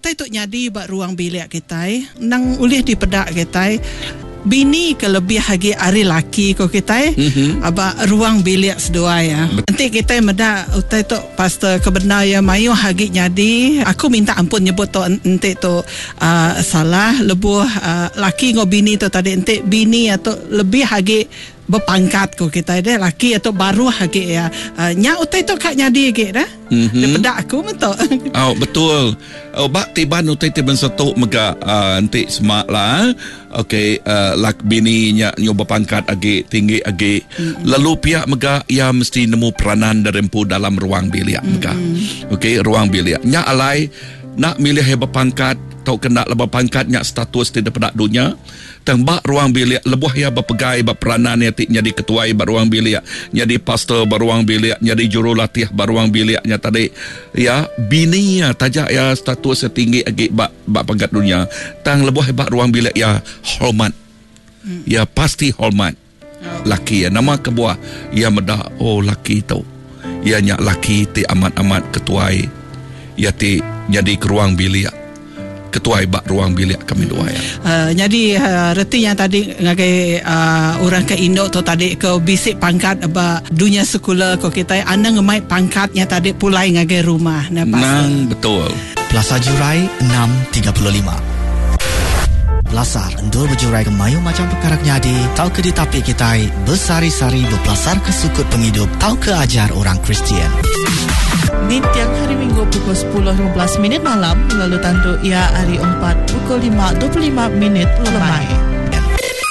utai tu nyadi ba ruang bilik kita nang ulih di pedak kita bini kelebih hagi ari laki ko kita aba ruang bilik sedua ya. Nanti kita meda utai tu pastor kebenar ya mayu hagi nyadi aku minta ampun nyebut tu nanti tu salah lebuh laki ngo bini tu tadi nanti bini atau lebih hagi berpangkat ko kita deh laki atau baru hagi ya nya utai tu kak nyadi ke dah daripada aku betul. Oh betul. Bak tiban utai tiban satu mega nanti semak lah. Okey lak bini nya nyoba pangkat agi tinggi agi lalu pihak mega ia mesti nemu peranan derempu dalam ruang bilik mega. Okey ruang bilik nya alai nak milih heba pangkat atau kena lebih pangkatnya status tidak pada dunia tembak ruang bilik lebuh ya berpegai berperanan ya jadi ketua ruang bilik jadi pastor ruang bilik jadi jurulatih ruang biliknya tadi ya bini ya tajak ya status setinggi agi bak pangkat dunia tang lebuh hebat ruang bilik ya hormat ya pasti hormat laki ya nama kebuah ya medah oh laki tu ya nyak laki ti amat-amat ketua ya ti jadi ke ruang bilik ketua ibak ruang bilik kami dua ya. Jadi reti yang tadi ngagai orang ke Indo tu tadi ke bisik pangkat aba dunia sekolah ko kita anda ngemai pangkatnya tadi pulai ngagai rumah nang betul. Plaza Jurai 635. Belasar endul berjurai ke mayu macam perkara nyadi tau ke ditapi kita bersari-sari berpelasar ke sukut penghidup tau ke ajar orang Kristian. Di tiang hari Minggu pukul 10.15 malam lalu tantu ia hari 4 pukul 5.25 lemai.